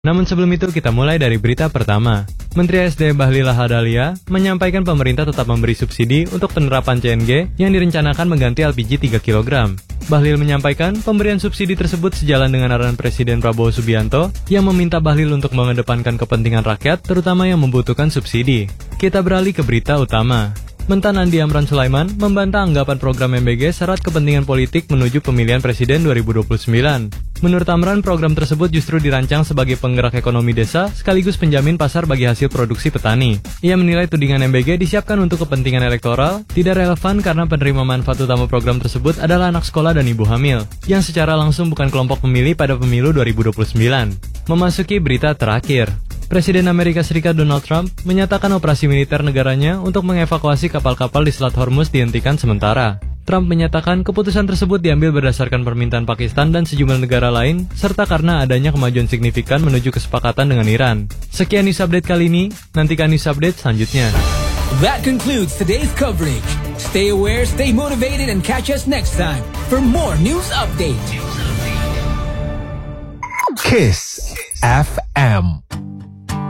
Namun sebelum itu kita mulai dari berita pertama. Menteri SDM Bahlil Lahadalia menyampaikan pemerintah tetap memberi subsidi untuk penerapan CNG yang direncanakan mengganti LPG 3 kg. Bahlil menyampaikan pemberian subsidi tersebut sejalan dengan arahan Presiden Prabowo Subianto yang meminta Bahlil untuk mengedepankan kepentingan rakyat terutama yang membutuhkan subsidi. Kita beralih ke berita utama. Mentan Andi Amran Sulaiman membantah anggapan program MBG syarat kepentingan politik menuju pemilihan presiden 2029. Menurut Amran, program tersebut justru dirancang sebagai penggerak ekonomi desa sekaligus penjamin pasar bagi hasil produksi petani. Ia menilai tudingan MBG disiapkan untuk kepentingan elektoral tidak relevan karena penerima manfaat utama program tersebut adalah anak sekolah dan ibu hamil, yang secara langsung bukan kelompok pemilih pada pemilu 2029. Memasuki berita terakhir. Presiden Amerika Serikat Donald Trump menyatakan operasi militer negaranya untuk mengevakuasi kapal-kapal di Selat Hormuz dihentikan sementara. Trump menyatakan keputusan tersebut diambil berdasarkan permintaan Pakistan dan sejumlah negara lain, serta karena adanya kemajuan signifikan menuju kesepakatan dengan Iran. Sekian news update kali ini, nantikan news update selanjutnya. That concludes today's coverage. Stay aware, stay motivated, and catch us next time for more news update. Kiss FM.